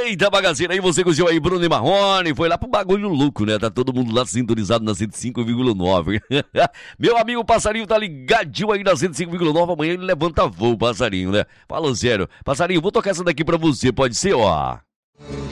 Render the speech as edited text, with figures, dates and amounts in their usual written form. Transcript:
Eita, bagaceira, aí você curtiu aí Bruno e Marrone, foi lá pro bagulho louco, né? Tá todo mundo lá sintonizado na 105,9. Meu amigo Passarinho tá ligadinho aí na 105,9, amanhã ele levanta voo, Passarinho, né? Falou sério. Passarinho, vou tocar essa daqui pra você, pode ser, ó.